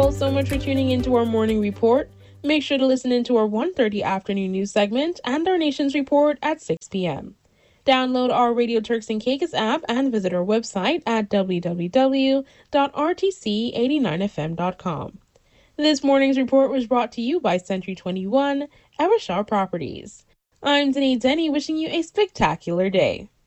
all so much for tuning into our morning report. Make sure to listen into our 1:30 afternoon news segment and our Nations Report at 6 p.m. Download our Radio Turks and Caicos app and visit our website at www.rtc89fm.com. This morning's report was brought to you by Century 21, Evershaw Properties. I'm Denny Denny, wishing you a spectacular day.